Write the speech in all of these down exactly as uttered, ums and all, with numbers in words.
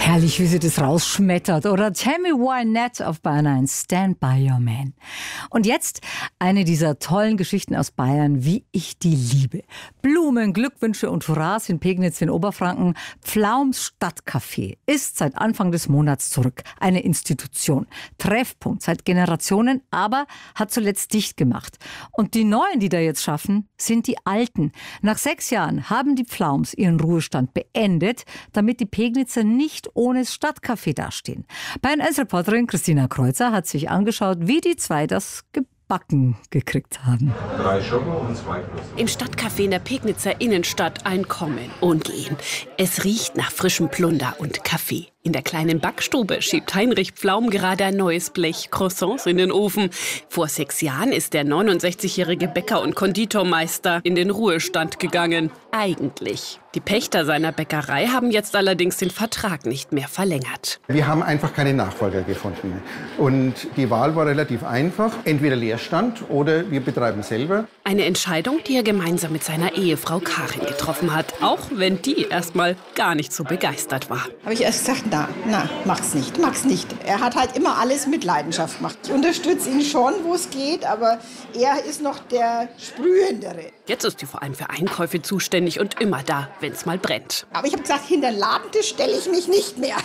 Herrlich, wie sie das rausschmettert. Oder Tell Me Why Not auf Bayern eins, Stand By Your Man. Und jetzt eine dieser tollen Geschichten aus Bayern, wie ich die liebe. Blumen, Glückwünsche und Hurras in Pegnitz in Oberfranken. Pflaums Stadtcafé ist seit Anfang des Monats zurück. Eine Institution, Treffpunkt seit Generationen, aber hat zuletzt dicht gemacht. Und die Neuen, die da jetzt schaffen, sind die Alten. Nach sechs Jahren haben die Pflaums ihren Ruhestand beendet, damit die Pegnitzer nicht ohne Stadtcafé dastehen. Bayern eins Reporterin Christina Kreuzer hat sich angeschaut, wie die zwei das gebacken gekriegt haben. Drei Schoko und zwei Plus. Im Stadtcafé in der Pegnitzer Innenstadt ein Kommen und Gehen. Es riecht nach frischem Plunder und Kaffee. In der kleinen Backstube schiebt Heinrich Pflaum gerade ein neues Blech Croissants in den Ofen. Vor sechs Jahren ist der neunundsechzigjährige Bäcker und Konditormeister in den Ruhestand gegangen. Eigentlich. Die Pächter seiner Bäckerei haben jetzt allerdings den Vertrag nicht mehr verlängert. Wir haben einfach keine Nachfolger gefunden. Und die Wahl war relativ einfach. Entweder Leerstand oder wir betreiben selber. Eine Entscheidung, die er gemeinsam mit seiner Ehefrau Karin getroffen hat. Auch wenn die erstmal gar nicht so begeistert war. Habe ich erst gesagt, na, na, mach's nicht, mach's nicht. Er hat halt immer alles mit Leidenschaft gemacht. Ich unterstütze ihn schon, wo es geht, aber er ist noch der Sprühendere. Jetzt ist sie vor allem für Einkäufe zuständig und immer da, wenn es mal brennt. Aber ich habe gesagt, hinter den Ladentisch stelle ich mich nicht mehr.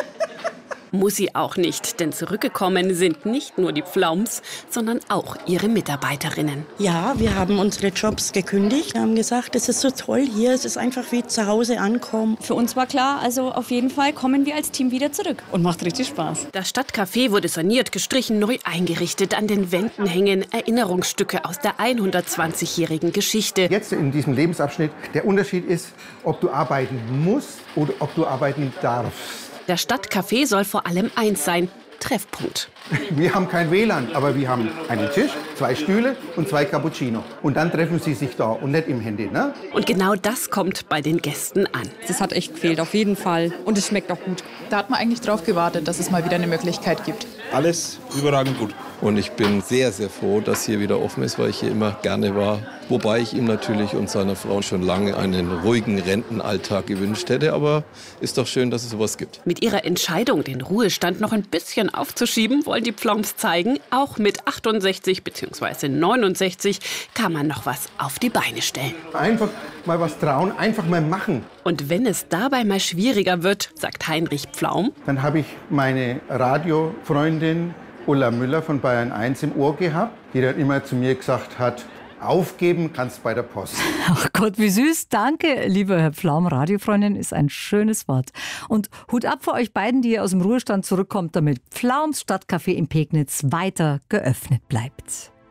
Muss sie auch nicht, denn zurückgekommen sind nicht nur die Pflaums, sondern auch ihre Mitarbeiterinnen. Ja, wir haben unsere Jobs gekündigt. Wir haben gesagt, es ist so toll hier, es ist einfach wie zu Hause ankommen. Für uns war klar, also auf jeden Fall kommen wir als Team wieder zurück. Und macht richtig Spaß. Das Stadtcafé wurde saniert, gestrichen, neu eingerichtet. An den Wänden hängen Erinnerungsstücke aus der hundertzwanzigjährigen Geschichte. Jetzt in diesem Lebensabschnitt, der Unterschied ist, ob du arbeiten musst oder ob du arbeiten darfst. Der Stadtcafé soll vor allem eins sein: Treffpunkt. Wir haben kein W L A N, aber wir haben einen Tisch, zwei Stühle und zwei Cappuccino. Und dann treffen sie sich da und nicht im Handy, ne? Und genau das kommt bei den Gästen an. Das hat echt gefehlt, auf jeden Fall. Und es schmeckt auch gut. Da hat man eigentlich drauf gewartet, dass es mal wieder eine Möglichkeit gibt. Alles überragend gut. Und ich bin sehr, sehr froh, dass hier wieder offen ist, weil ich hier immer gerne war. Wobei ich ihm natürlich und seiner Frau schon lange einen ruhigen Rentenalltag gewünscht hätte. Aber ist doch schön, dass es sowas gibt. Mit ihrer Entscheidung, den Ruhestand noch ein bisschen aufzuschieben, wollen die Pflaums zeigen, auch mit achtundsechzig bzw. neunundsechzig kann man noch was auf die Beine stellen. Einfach mal was trauen, einfach mal machen. Und wenn es dabei mal schwieriger wird, sagt Heinrich Pflaum, dann habe ich meine Radiofreundin Ulla Müller von Bayern eins im Ohr gehabt, die dann immer zu mir gesagt hat, aufgeben kannst bei der Post. Ach Gott, wie süß. Danke, lieber Herr Pflaum. Radiofreundin ist ein schönes Wort. Und Hut ab für euch beiden, die ihr aus dem Ruhestand zurückkommt, damit Pflaums Stadtcafé in Pegnitz weiter geöffnet bleibt.